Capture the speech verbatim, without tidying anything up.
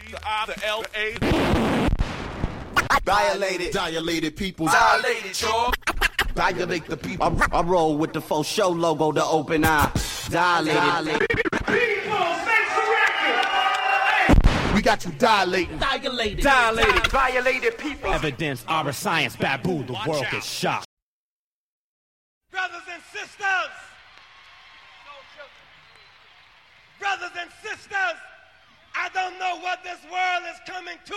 The I, the L, the A. Violated, dilated people, dilated, y'all. Dilate the people. I, I roll with the faux show logo, the open eye. Dilated. Dilated. People, make the record. We got you dilating. Dilated. Dilated, violated people. Evidence, our science, babu, the Watch world out. is shocked. Brothers and sisters, brothers and sisters, I don't know what this world is coming to.